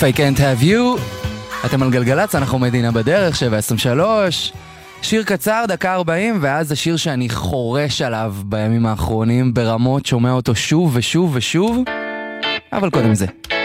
I Can't Have You. אתם על גלגלץ, אנחנו מדינה בדרך, 7:23. שיר קצר, דקה 40, ואז השיר שאני חורש עליו בימים האחרונים ברמות, שומע אותו שוב ושוב ושוב. אבל קודם זה.